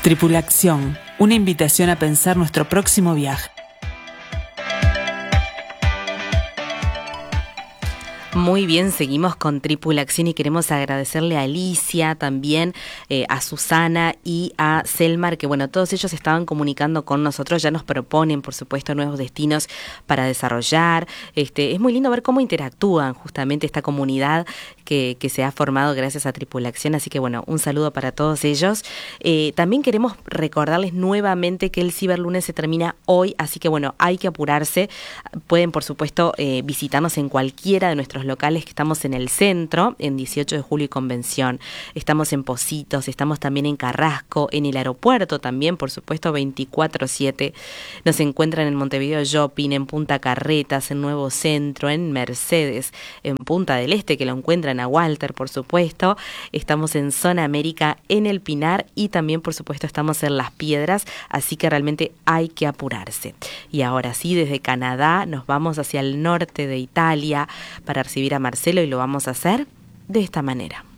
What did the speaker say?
Tripulación, una invitación a pensar nuestro próximo viaje. Muy bien, seguimos con Tripulación y queremos agradecerle a Alicia, también a Susana y a Selmar, que bueno, todos ellos estaban comunicando con nosotros, ya nos proponen, por supuesto, nuevos destinos para desarrollar. Es muy lindo ver cómo interactúan justamente esta comunidad que se ha formado gracias a Tripulación, así que bueno, un saludo para todos ellos. También queremos recordarles nuevamente que el Ciberlunes se termina hoy, así que bueno, hay que apurarse. Pueden, por supuesto, visitarnos en cualquiera de nuestros locales, que estamos en el centro, en 18 de julio y Convención. Estamos en Positos, estamos también en Carrasco, en el aeropuerto también, por supuesto, 24/7. Nos encuentran en Montevideo Shopping, en Punta Carretas, en Nuevo Centro, en Mercedes, en Punta del Este, que lo encuentran a Walter, por supuesto. Estamos en Zona América, en El Pinar, y también, por supuesto, estamos en Las Piedras, así que realmente hay que apurarse. Y ahora sí, desde Canadá nos vamos hacia el norte de Italia para recibir a Marcelo, y lo vamos a hacer de esta manera.